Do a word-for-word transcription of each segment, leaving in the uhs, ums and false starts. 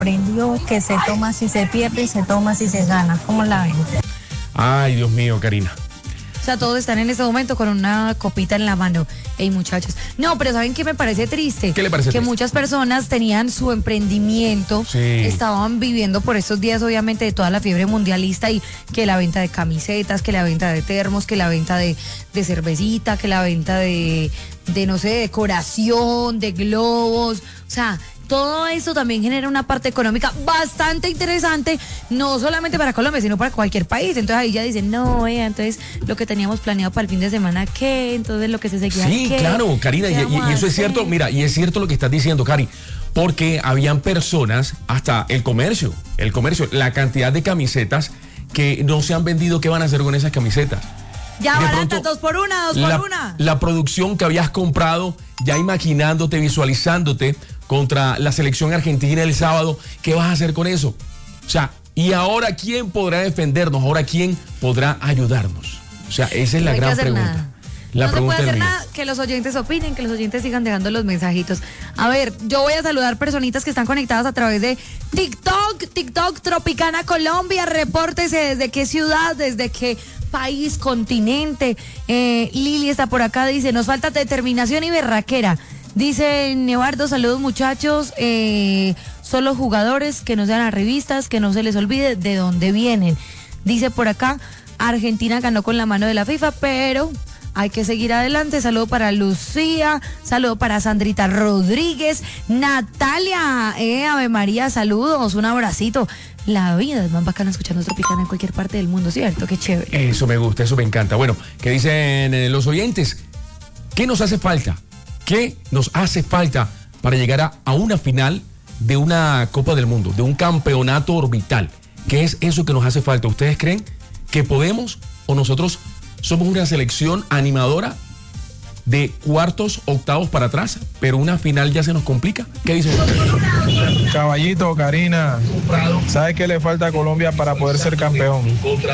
aprendió que se toma si se pierde y se toma si se gana. ¿Cómo la ven? Ay, Dios mío, Karina. O sea, todos están en este momento con una copita en la mano. Ey, muchachos. No, pero ¿saben qué me parece triste? ¿Qué le parece Que triste? muchas personas tenían su emprendimiento, Sí. estaban viviendo por estos días, obviamente, de toda la fiebre mundialista y que la venta de camisetas, que la venta de termos, que la venta de, de cervecita, que la venta de, de, no sé, decoración, de globos. O sea, todo eso también genera una parte económica bastante interesante, no solamente para Colombia, sino para cualquier país. Entonces ahí ya dicen, no, eh, entonces lo que teníamos planeado para el fin de semana, ¿qué? Entonces lo que se seguía, Sí, ¿qué? claro, Karina, y, ¿Qué y- vamos y eso a es cierto, hacer? mira, y es cierto lo que estás diciendo, Cari, porque habían personas, hasta el comercio, el comercio, la cantidad de camisetas que no se han vendido, ¿qué van a hacer con esas camisetas? Ya de baratas, pronto, dos por una, dos la, por una. la producción que habías comprado, ya imaginándote, visualizándote contra la selección argentina el sábado, ¿qué vas a hacer con eso? O sea, ¿y ahora quién podrá defendernos? ¿Ahora quién podrá ayudarnos? O sea, esa es la No hay que gran hacer pregunta. nada. La no se pregunta puede hacer del día. nada, que los oyentes opinen, que los oyentes sigan dejando los mensajitos. A ver, yo voy a saludar personitas que están conectadas a través de TikTok, TikTok Tropicana Colombia, repórtese desde qué ciudad, desde qué país, continente. Eh, Lili está por acá, dice, nos falta determinación y berraquera. Dice Nevardo, saludos muchachos, eh, solo jugadores que no sean a revistas, que no se les olvide de dónde vienen. Dice por acá, Argentina ganó con la mano de la FIFA, pero hay que seguir adelante. Saludo para Lucía, saludo para Sandrita Rodríguez, Natalia, eh, Ave María, saludos, un abracito. La vida es más bacana escuchando Tropicana en cualquier parte del mundo, ¿cierto? Qué chévere. Eso me gusta, eso me encanta. Bueno, ¿qué dicen eh, los oyentes? ¿Qué nos hace falta? ¿Qué nos hace falta para llegar a, a una final de una Copa del Mundo, de un campeonato orbital? ¿Qué es eso que nos hace falta? ¿Ustedes creen que podemos o nosotros somos una selección animadora de cuartos, octavos para atrás, pero una final ya se nos complica? ¿Qué dicen ustedes? Caballito, Karina, ¿sabes qué le falta a Colombia para poder ser campeón?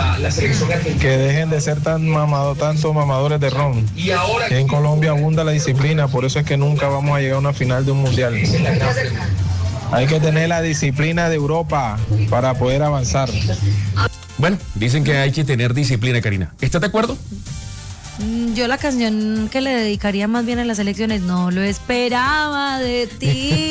Que dejen de ser tan mamado, tanto mamadores de ron. Que en Colombia abunda la disciplina, por eso es que nunca vamos a llegar a una final de un mundial. Hay que tener la disciplina de Europa para poder avanzar. Bueno, dicen que hay que tener disciplina, Karina. ¿Estás de acuerdo? Mm, Yo la canción que le dedicaría más bien a las elecciones, no lo esperaba de ti.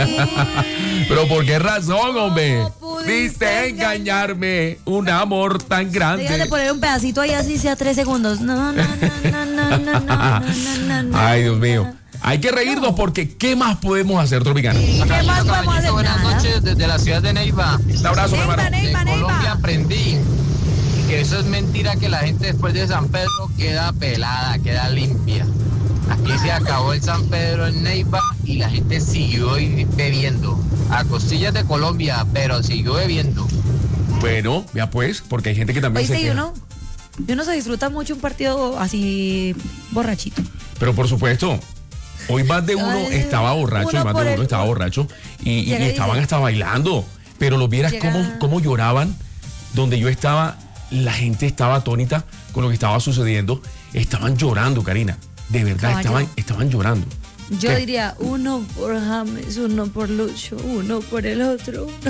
Pero ¿por qué razón, hombre? No pudiste Viste engañarme, un amor tan grande. Déjale poner un pedacito ahí así sea tres segundos. No, no, no, no, no, no, no, no, no. Ay, Dios mío. Hay que reírnos porque ¿qué más podemos hacer, Tropicana? ¿Qué más podemos hacer? Buenas Nada. noches desde la ciudad de Neiva. Un abrazo, mi Neiva, hermano. Neiva. De Colombia aprendí que eso es mentira, que la gente después de San Pedro queda pelada, queda limpia. Aquí se acabó el San Pedro en Neiva y la gente siguió bebiendo. A costillas de Colombia, pero siguió bebiendo. Bueno, ya pues, porque hay gente que también Oíste, se y queja. uno, y uno se disfruta mucho un partido así borrachito. Pero por supuesto, hoy más de uno Ay, estaba borracho, uno y más por de el- uno estaba borracho y, y- Llega y y estaban dice- hasta bailando. Pero los vieras Llega- cómo, cómo lloraban. Donde yo estaba, la gente estaba atónita con lo que estaba sucediendo. Estaban llorando, Karina. De verdad, Caballo. estaban, estaban llorando. Yo ¿Qué? diría uno por James, uno por Lucho, uno por el otro. Uno.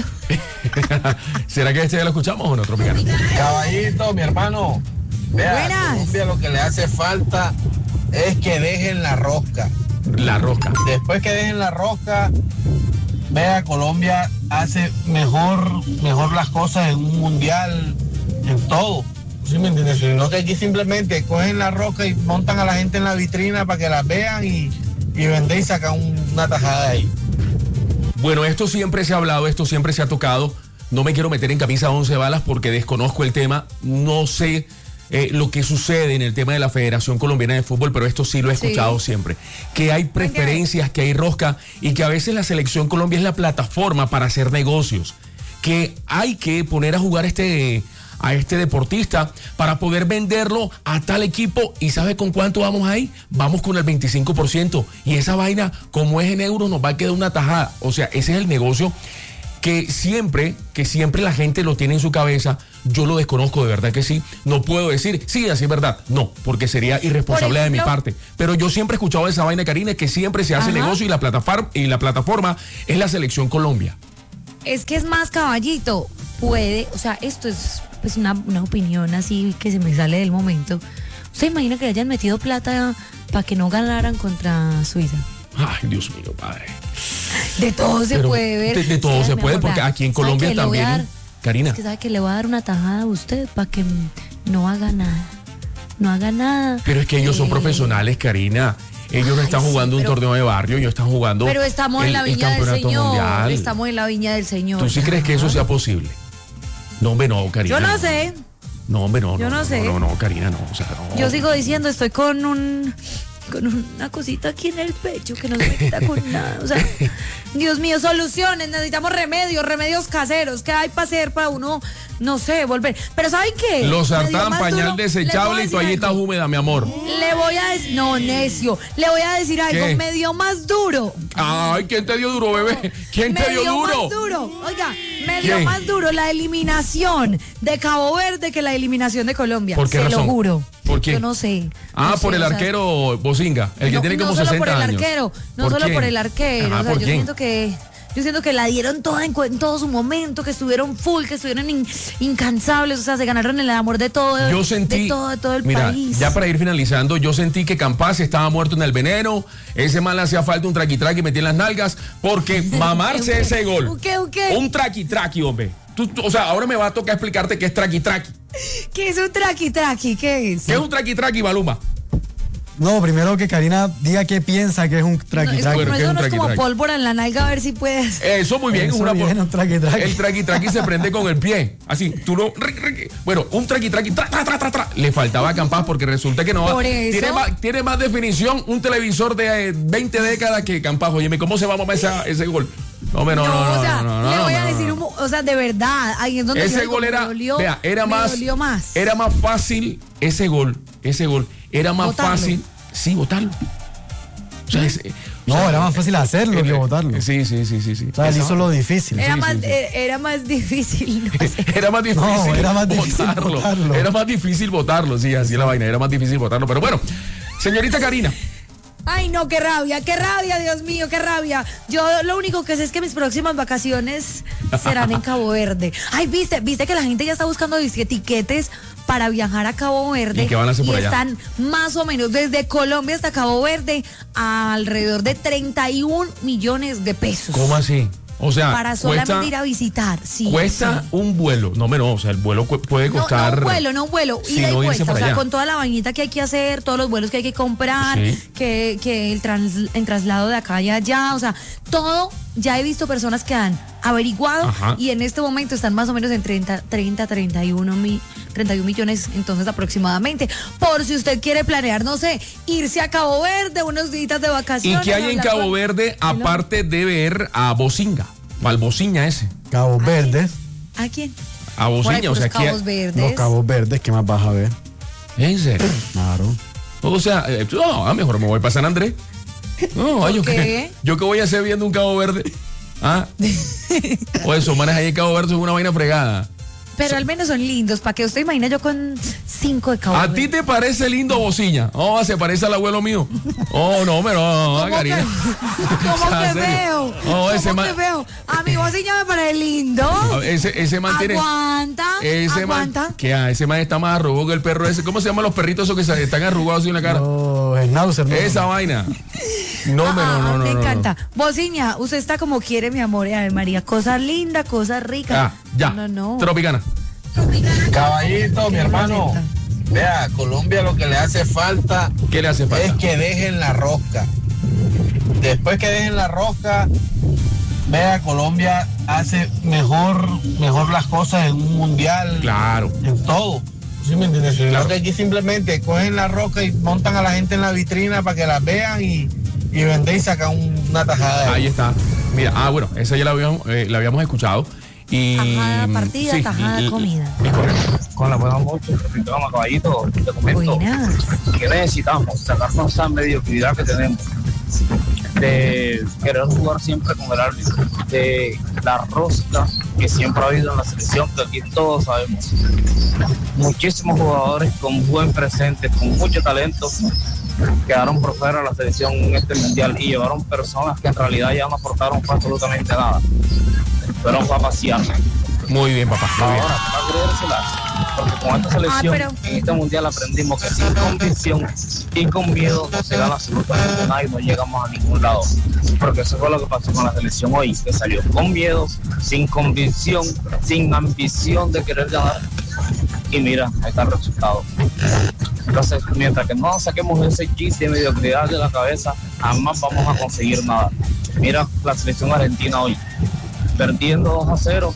¿Será que este ya lo escuchamos o no, Tropicana? Caballito, mi hermano. Vea, Buenas. a Colombia lo que le hace falta es que dejen la rosca. La rosca. Después que dejen la rosca, vea, Colombia hace mejor, mejor las cosas en un mundial, en todo. ¿Sí me entiendes? Sino que aquí simplemente cogen la rosca y montan a la gente en la vitrina para que las vean y, y venden y sacan un- una tajada de ahí. Bueno, esto siempre se ha hablado, esto siempre se ha tocado. No me quiero meter en camisa once balas porque desconozco el tema. No sé eh, lo que sucede en el tema de la Federación Colombiana de Fútbol, pero esto sí lo he Sí. escuchado siempre. Que hay preferencias, que hay rosca y que a veces la Selección Colombia es la plataforma para hacer negocios. Que hay que poner a jugar este, a este deportista para poder venderlo a tal equipo. ¿Y sabe con cuánto vamos ahí? Vamos con el veinticinco por ciento. Y esa vaina, como es en euros, nos va a quedar una tajada. O sea, ese es el negocio que siempre, que siempre la gente lo tiene en su cabeza. Yo lo desconozco, de verdad que sí. No puedo decir, sí, así es verdad. No, porque sería irresponsable de mi ejemplo, parte. Pero yo siempre he escuchado esa vaina, Karina, que siempre se hace Ajá. negocio y la plataforma, y la plataforma es la Selección Colombia. es que es más, caballito, puede, o sea, esto es pues una, una opinión así que se me sale del momento. ¿Usted imagina que hayan metido plata para que no ganaran contra Suiza? Ay, Dios mío, padre. De todo se Pero puede ver. De, de todo Sí, se mi puede, amor, porque vea, aquí en ¿sabe Colombia qué? Le voy a también. dar- Karina. Es que sabe que le voy a dar una tajada a usted para que no haga nada. No haga nada. Pero es que ellos son Eh, profesionales, Karina. Ellos no Ay, están sí, jugando un pero- torneo de barrio, ellos están jugando. Pero estamos en el- la el viña del campeonato Señor. mundial. Estamos en la viña del Señor. ¿Tú sí crees que eso sea posible? No, hombre, no, Karina. Yo no sé. No, hombre, no. Yo no sé. No, no, no, Karina, no. O sea, no. Yo sigo diciendo, estoy con un con una cosita aquí en el pecho que no se me quita con nada. O sea, Dios mío, soluciones, necesitamos remedios, remedios caseros. ¿Qué hay para hacer para uno, no sé, volver? Pero ¿saben qué? Los Me dio sartán, más pañal duro. Les desechable voy a y decir toallita algo. húmeda, mi amor. Le voy a decir, no, necio, le voy a decir algo, ¿Qué? me dio más duro. Ay, ¿quién te dio duro, bebé? ¿Quién me te dio duro? más duro. Oiga, me dio ¿Quién? más duro la eliminación de Cabo Verde que la eliminación de Colombia. ¿Por qué Se razón? lo juro. ¿Por qué? Yo no sé. Ah, No por sé, el o sea, arquero Bozinga, el que no, tiene como no solo sesenta por el años. arquero, no ¿Por solo quién? por el arquero. Ajá, o sea, ¿por yo quién? siento que yo siento que la dieron toda en, cu- en todo su momento, que estuvieron full, que estuvieron in- incansables, o sea, se ganaron el amor de todo, Yo sentí, de todo, de todo el mira, país. ya para ir finalizando, yo sentí que Campas estaba muerto en el veneno, ese man le hacía falta un traqui traqui metí en las nalgas, porque mamarse ¿Un qué? ese gol. ¿Un qué, un qué? Un traqui traqui, hombre. Tú- tú- o sea, ahora me va a tocar explicarte qué es traqui traqui. ¿Qué es un traqui traqui? ¿Qué es? ¿Qué es un traqui traqui, Baluma? No, primero que Karina diga qué piensa que es un No, traqui es traqui. Bueno, como, ¿qué es eso un no es traqui como traqui? pólvora en la nalga, a ver si puedes. Eso muy bien, Eso una viene, un traqui traqui. El traqui traqui se prende con el pie. Así, tú no. ri, ri, bueno, un traqui traqui. Tra, tra, tra, tra, tra. Le faltaba a Campas porque resulta que no. Por eso. Tiene más, tiene más definición un televisor de eh, veinte décadas que Campas. Oye, ¿cómo se va a mamar esa- ese gol? No, hombre, no, no, no. o sea, no, no, le no, voy no, a no, decir, no. un- o sea, de verdad, ahí es donde yo Ese digo, gol me era. dolió, vea, era me más. dolió más. Era más fácil ese gol. Ese gol. Era más Botarlo. fácil. Sí, votarlo. O sea, ese- No, o sea, era más fácil hacerlo que eh, votarlo. Sí, sí, sí, sí, sí. O sea, él hizo lo difícil. Era, sí, más, sí, sí. eh, era más difícil. No sé. Era más difícil, No, era más difícil votarlo. votarlo. Era más difícil votarlo, sí, así es la vaina. Era más difícil votarlo. Pero bueno, señorita Karina, Ay, no, qué rabia, qué rabia, Dios mío, qué rabia. Yo lo único que sé es que mis próximas vacaciones serán en Cabo Verde. Ay, viste, viste que la gente ya está buscando disque tiquetes para viajar a Cabo Verde. ¿Y qué van a hacer por allá? Están más o menos desde Colombia hasta Cabo Verde a alrededor de treinta y un millones de pesos. ¿cómo así? O sea, Para solamente cuesta, ir a visitar. Sí, cuesta sí. un vuelo. No, no, o sea, el vuelo cu- puede No, costar. no un vuelo, no un vuelo, si ida y no irse vuelta, o para sea, allá. con toda la vainita que hay que hacer, todos los vuelos que hay que comprar, Sí. que, que el, trans- el traslado de acá y allá, o sea, todo, ya he visto personas que han averiguado Ajá. y en este momento están más o menos en treinta, treinta, treinta y uno mi- treinta y un millones entonces aproximadamente, por si usted quiere planear, no sé, irse a Cabo Verde, unos días de ¿Y vacaciones. qué hay en hablar Cabo con- Verde aparte de ver a Bozinga? O al Boziña ese. Cabos ¿A Verdes. ¿A quién? A Por ahí, Boziña, o puros sea, aquí. Cabos Verdes. Los Cabos Verdes, ¿qué más vas a ver? ¿En serio? Claro. O sea, eh, no, ah, mejor me voy para San Andrés. No, ¿Por yo qué? qué, yo qué voy a hacer viendo un Cabo Verde. ¿Ah? O eso, manes ahí en Cabo Verde es una vaina fregada. Pero al menos son lindos, para que usted imagina yo con cinco de Cabo ¿A Verde. ti te parece lindo Boziña? Oh, se parece al abuelo mío. Oh, no, pero no, no, ¿Cómo Karina. que, ¿Cómo O sea, que en serio. veo? Oh, ese ¿Cómo man- que veo? A mi bocina me parece lindo. A ver, Ese, ese man tiene. Aguanta, Ese aguanta. man. ¿Qué? ah, Ese man está más arrugado que el perro ese. ¿Cómo se llaman los perritos esos que se- están arrugados así en la cara? Los Schnauzer, ¿no? Esa vaina. No, me, no, no, no. me no, no. encanta. Bociña, usted está como quiere, mi amor. Ave María, cosas lindas, cosas ricas. Ah, ya. No, no. Tropicana. Caballito, mi ¿Qué hermano. receta? Vea, Colombia lo que le hace falta ¿Qué le hace es falta? que dejen la rosca. Después que dejen la rosca, vea, Colombia hace mejor, mejor las cosas en un mundial, Claro. en todo. ¿Sí me entiendes? Claro. Creo que aquí simplemente cogen la rosca y montan a la gente en la vitrina para que las vean y, y venden y sacan un- una tajada. Ahí está. Mira, ah, bueno, esa ya la habíamos, eh, la habíamos escuchado. Y, Tajada, partida, sí, tajada, y- y- comida. Es correcto. Con la buena noche, vamos caballito, te comento Buenas. que necesitamos sacarnos esa mediocridad que tenemos de querer jugar siempre con el árbitro, de la rosca que siempre ha habido en la selección, que aquí todos sabemos. Muchísimos jugadores con buen presente, con mucho talento, quedaron por fuera de la selección en este mundial y llevaron personas que en realidad ya no aportaron absolutamente nada. fueron a pasear. Muy bien, papá. Muy bien. Ahora, para creérselas, porque con esta selección, Ah, pero- en este mundial aprendimos que sin convicción y con miedo no se gana absolutamente nada y no llegamos a ningún lado. Porque eso fue lo que pasó con la selección hoy, que salió con miedo, sin convicción, sin ambición de querer ganar. Y mira, ahí está el resultado. Entonces, mientras que no nos saquemos ese chiste de mediocridad de la cabeza, jamás vamos a conseguir nada. Mira la selección argentina hoy, perdiendo dos a cero,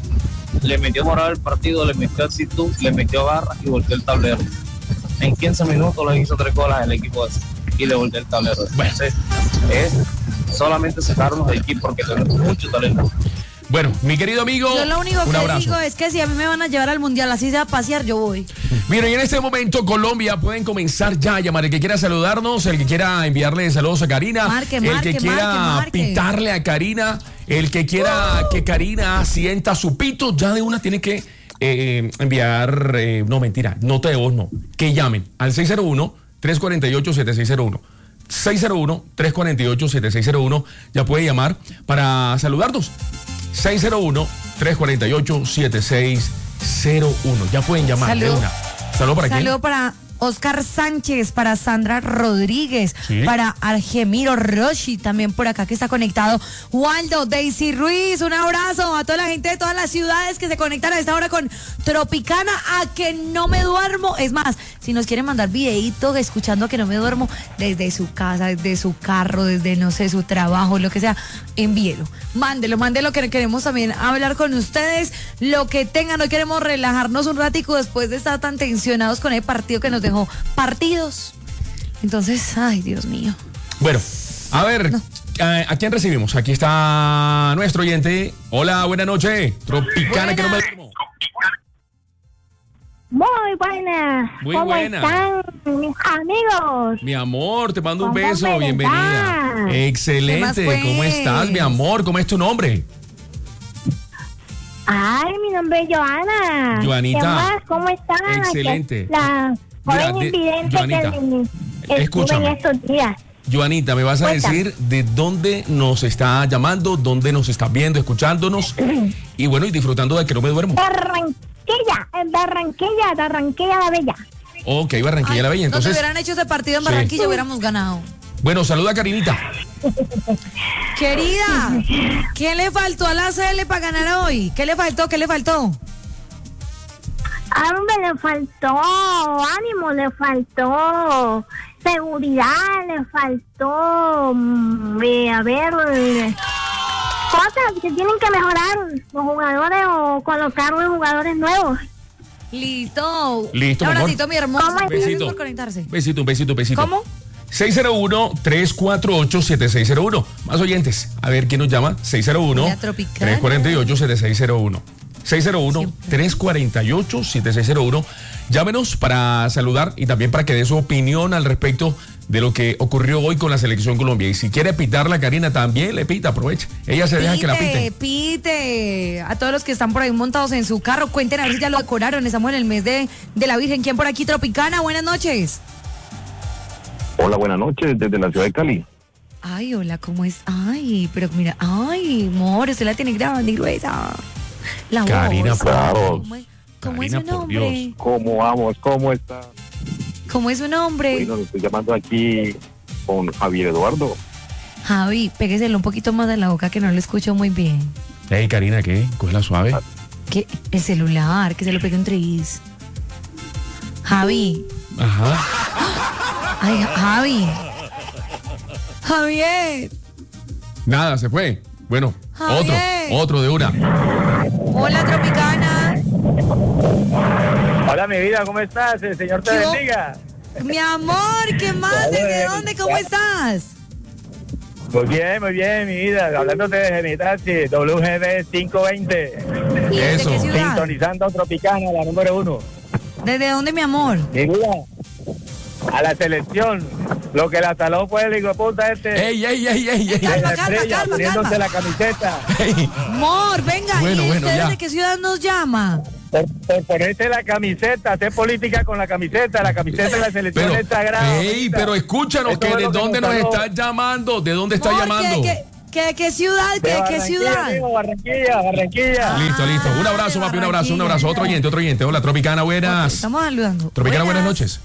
le metió moral al partido, le metió actitud, le metió garra y volteó el tablero. En quince minutos le hizo tres goles al equipo ese y le volteó el tablero. Entonces, es solamente sacarnos de aquí porque tenemos mucho talento. Bueno, mi querido amigo, Yo lo único un que abrazo. digo es que si a mí me van a llevar al mundial, así sea a pasear, yo voy. Miren, y en este momento Colombia pueden comenzar ya a llamar. El que quiera saludarnos, el que quiera enviarle saludos a Karina, Marque, el marque, que quiera marque, marque. pitarle a Karina, el que quiera que Karina sienta su pito, ya de una tiene que eh, enviar, eh, no mentira, nota de voz no, que llamen al seis cero uno, tres cuatro ocho, siete seis cero uno. seis cero uno, tres cuatro ocho, siete seis cero uno, ya puede llamar para saludarnos. seis cero uno, tres cuatro ocho, siete seis cero uno. Ya pueden llamar de Salud. una. Saludos para quién. Saludo para Oscar Sánchez, para Sandra Rodríguez, Sí. para Argemiro Roshi, también por acá que está conectado. Waldo, Daisy Ruiz, un abrazo a toda la gente de todas las ciudades que se conectan a esta hora con Tropicana, a que no me duermo. Es más, si nos quieren mandar videitos escuchando a que no me duermo desde su casa, desde su carro, desde no sé, su trabajo, lo que sea, envíelo. Mándelo, mándelo, que queremos también hablar con ustedes. Lo que tengan, hoy queremos relajarnos un ratico después de estar tan tensionados con el partido que nos dejó partidos. Entonces, ay, Dios mío. Bueno, a ver, ¿a, a quién recibimos? Aquí está nuestro oyente. Hola, buena noche. Tropicana, que no me duermo. Muy buenas. Muy ¿Cómo buena. están mis amigos? Mi amor, te mando un ¿Cómo beso, me bienvenida. va? Excelente, ¿Qué más, ¿cómo pues? estás, mi amor? ¿Cómo es tu nombre? Ay, mi nombre es Joana. Joanita. ¿Qué más? ¿Cómo están? Excelente. Que La Mira, joven de- invidente Joanita, que estuve en escúchame. estos días. Joanita, me vas a Cuéntame. decir de dónde nos está llamando, dónde nos estás viendo, escuchándonos y bueno, y disfrutando de que no me duermo. Barranquilla, en Barranquilla, Barranquilla la Bella. Ok, Barranquilla Ay, la Bella. no te Entonces, hubieran hecho ese partido en Sí. Barranquilla, hubiéramos ganado. bueno, saluda a Karinita. Querida, ¿qué le faltó a la C L para ganar hoy? ¿Qué le faltó? ¿Qué le faltó? A hombre, le faltó ánimo, le faltó seguridad, le faltó, mm, eh, a ver, eh, cosas que tienen que mejorar los jugadores o colocar los jugadores nuevos. Listo. Listo, Un mi amor. abracito, mi hermoso. ¿Cómo es? Gracias Besito. por conectarse. Besito, un besito, un besito. ¿Cómo? seis cero uno, tres cuatro ocho, siete seis cero uno. Más oyentes. A ver quién nos llama. seis cero uno, La Tropicana. tres cuatro ocho, siete seis cero uno. seis cero uno, tres cuatro ocho, siete seis cero uno. Llámenos para saludar y también para que dé su opinión al respecto de lo que ocurrió hoy con la selección Colombia. Y si quiere pitarla a Karina, también le pita, aproveche. Ella se deja que la Pite, pite. pite. A todos los que están por ahí montados en su carro, cuenten a ver si ya lo decoraron. Estamos en el mes de, de la Virgen. ¿Quién por aquí? Tropicana, buenas noches. Hola, buenas noches, desde la ciudad de Cali. Ay, hola, ¿cómo es? Ay, pero mira, ay, amor, usted la tiene grande y gruesa. La Karina, voz. claro. ¿Cómo es, cómo Karina, es su por nombre? Dios. ¿Cómo vamos? ¿Cómo está? ¿Cómo es su nombre? Bueno, le estoy llamando aquí con Javier Eduardo. Javi, pégueselo un poquito más de la boca que no lo escucho muy bien. Hey, Karina, ¿qué? Cógela suave. Que el celular, que se lo pegue un tris. Javi. Ajá. Ay, Javi. Javier. Nada, se fue. Bueno, otro, Javier. otro de una. Hola, Tropicana. Hola, mi vida, ¿cómo estás? El Señor te ¿Qué hubo? bendiga. Mi amor, ¿qué más? ¿Desde dónde? ¿Cómo estás? Muy bien, muy bien, mi vida. Hablándote de Genitachi, W G B quinientos veinte. ¿Y desde Eso. qué ciudad? Sintonizando Tropicana, la número uno. ¿Desde dónde, mi amor? Mi vida, a la selección. Lo que la saló fue el hijo de puta este. ¡Ey, ey, ey, ey, ey! de la Calma, calma, estrella, calma, poniéndose calma. la camiseta. ey. Amor, venga. Bueno, ¿Y bueno, usted ya. desde qué ciudad nos llama? Por, por ponerte la camiseta, hacer política con la camiseta. La camiseta de la selección Pero, es sagrada. ey, mamita. pero escuchanos, Esto que es de lo que dónde nos salvó. estás llamando, de dónde está Amor, llamando. ¿qué- qué- ¿Qué, qué ciudad? ¿Qué, qué ciudad? Amigo, Barranquilla, Barranquilla. Listo, listo. Un abrazo, papi, un abrazo, un abrazo. Otro oyente, otro oyente. Hola, Tropicana, buenas. Okay, estamos saludando. Tropicana, buenas, buenas noches.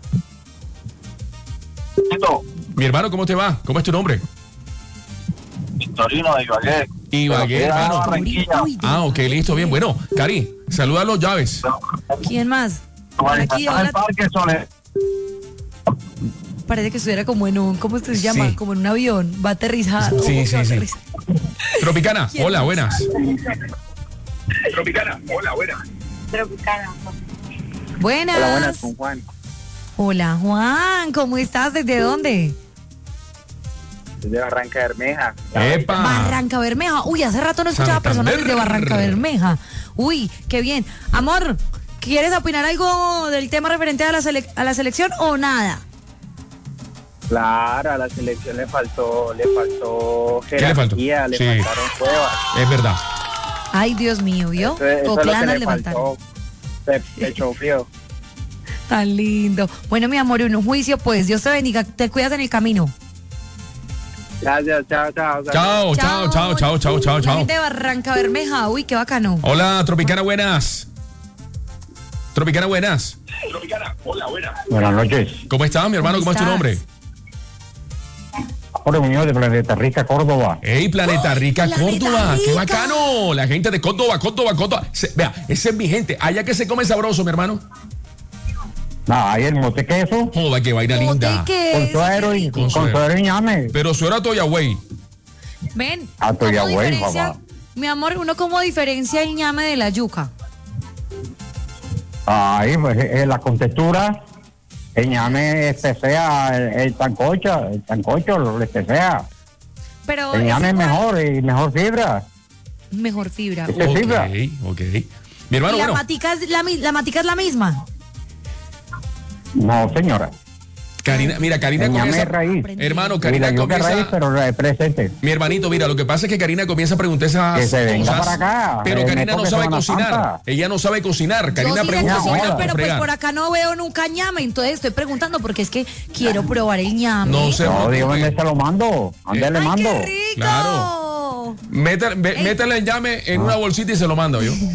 Mi hermano, ¿cómo te va? ¿Cómo es tu nombre? Victorino de Ibagué. Ibagué, hermano. Barranquilla. Ah, ok, listo, bien. Bueno, Cari, saluda a los llaves. ¿Quién más? Aquí, Al parque Sole. Parece que estuviera como en un, ¿cómo se llama? Sí. Como en un avión, va a aterrizar. Sí, sí, sí. Aterriza. Tropicana, hola, más? buenas. Tropicana, hola, buenas. Tropicana. Buenas. Hola, buenas, con Juan. Hola, Juan, ¿cómo estás? ¿Desde dónde? Desde Barranca Bermeja. Epa. Barranca Bermeja. Uy, hace rato no escuchaba Santander. personas desde Barranca Bermeja. Uy, qué bien. Amor, ¿quieres opinar algo del tema referente a la, sele- a la selección o nada? Claro, a la selección le faltó, le faltó ¿Qué le faltó? jerarquía, le Sí. faltaron cuevas. Es verdad. Ay, Dios mío, ¿vio? Eso, es- eso O es lo que planas le le faltaron. faltó. Pe- Pecho frío. Tan lindo. Bueno, mi amor, un juicio, pues. Dios te bendiga. Te cuidas en el camino. Gracias, chao, chao. Chao, chao, chao, chao, chao, chao, La chao. gente de Barranca Bermeja. Uy, qué bacano. Hola, Tropicana, buenas. Tropicana, buenas. Tropicana, hola, buenas. Buenas noches. ¿Cómo estás, mi hermano? ¿Cómo es tu estás? nombre? Jorge Muñoz de Planeta Rica, Córdoba. Hey, Planeta Rica, Planeta Córdoba. ¡Qué Rica! bacano! La gente de Córdoba, Córdoba, Córdoba. Se- vea, esa es mi gente. Allá que se come sabroso, mi hermano. Nada, ahí el mote queso Joda, qué vaina linda. con ¿Qué suero y Con con suero. suero y ñame. Pero suena toya, güey. Ven. Ah, ¿cómo estoy ya, güey, diferencia- papá. Mi amor, ¿uno cómo diferencia el ñame de la yuca? Ahí, pues, eh, la contextura, el ñame espesea, el, el tancocho, el tancocho lo espesea. Pero El ñame es igual- mejor y mejor fibra. Mejor fibra. Ese es fibra. Ok, ok. Mi hermano, ¿Y la bueno. matica es la, mi- la matica es la misma? No, señora. Karina, mira, Karina El ñame comienza. es raíz. Hermano, Y la Karina yuca es raíz, comienza. pero es presente. Mi hermanito, mira, lo que pasa es que Karina comienza a preguntar esas Que se venga cosas, para acá, pero en Karina no época de sabe Semana cocinar. Santa. Ella no sabe cocinar. Yo Karina sí le pregunta cocino, cocina por pero pues fregar. por acá no veo nunca ñame, entonces estoy preguntando porque es que quiero probar el ñame. No se No, dígame preocupe. dónde se lo mando. ¿Dónde Eh. le ¡Ay, mando? qué rico! Claro. Métale, ve- Ey. métale el llame en una bolsita y se lo manda, ¿yo? Mi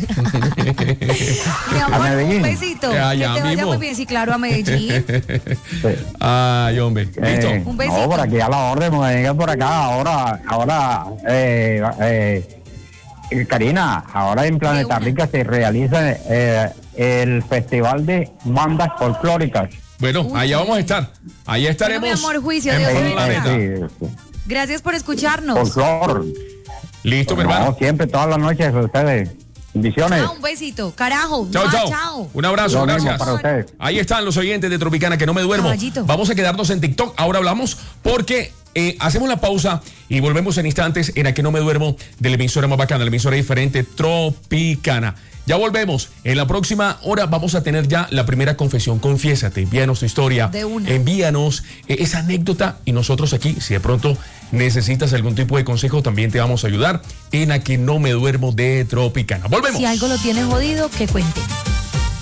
amor, Medellín. un besito. Eh, allá que te vaya mismo. muy bien, sí, claro, a Medellín. Ay, hombre. Listo. Eh, Un besito. No, por aquí a la orden, me venga por acá. Ahora, ahora, eh, eh, eh, Karina, ahora en Planeta De una. Rica se realiza eh, el Festival de Bandas Folclóricas. Bueno, Uy, allá qué vamos a bien. estar. Allá estaremos. Bueno, mi amor, juicio, en Dios te Planeta. bendiga. Sí, Gracias por escucharnos. folclor. Listo, mi No, hermano. siempre, todas las noches, ustedes. Bendiciones. Ah, un besito. Carajo. Chao, Ah, chao. chao. Un abrazo, Lo mismo gracias. para ustedes. Ahí están los oyentes de Tropicana, que no me duermo. Caballito. Vamos a quedarnos en TikTok. Ahora hablamos porque eh, hacemos la pausa y volvemos en instantes en A Que No Me Duermo de la emisora más bacana, la emisora diferente Tropicana. Ya volvemos. En la próxima hora vamos a tener ya la primera confesión. Confiésate, envíanos tu historia. De una. Envíanos eh, esa anécdota y nosotros aquí, si de pronto necesitas algún tipo de consejo, también te vamos a ayudar en A Que No Me Duermo de Tropicana. Volvemos. Si algo lo tiene jodido, que cuente.